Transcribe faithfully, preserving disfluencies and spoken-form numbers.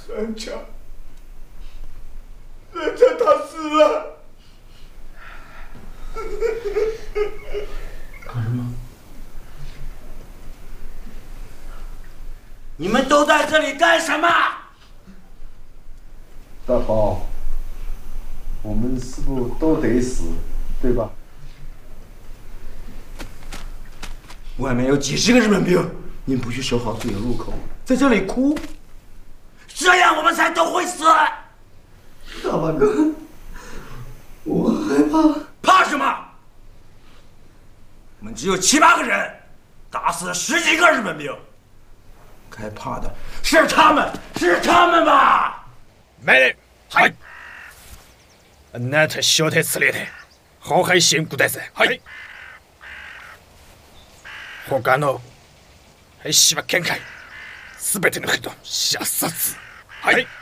人家，人家他死了。 干什么？ 你们都在这里干什么？ 大宝，我们是不是都得死，对吧？ 外面有几十个日本兵，您不去守好自己的路口，在这里哭，这样我们才都会死。 大马哥，我害怕。 怕什么？我们只有七八个人，打死了十几个日本兵，该怕的是他们，是他们吧？ 命令。はい。あなた小隊司令で後輩支援ください。はい。他の兵士は見解。すべての人射殺。はい。